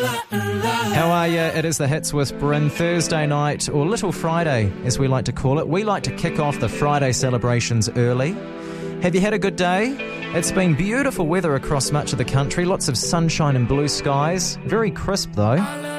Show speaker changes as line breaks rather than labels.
How are you? It is the Hits with Bryn, Thursday night, or Little Friday, as we like to call it. We like to kick off the Friday celebrations early. Have you had a good day? It's been beautiful weather across much of the country, lots of sunshine and blue skies. Very crisp, though.